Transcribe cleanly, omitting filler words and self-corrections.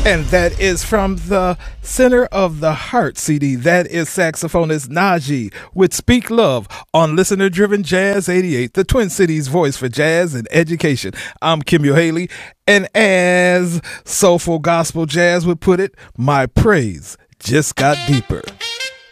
And that is from the Center of the Heart CD. That is saxophonist Najee with Speak Love on Listener Driven Jazz 88, the Twin Cities voice for jazz and education. I'm Kim Haley, and as soulful gospel jazz would put it, my praise just got deeper.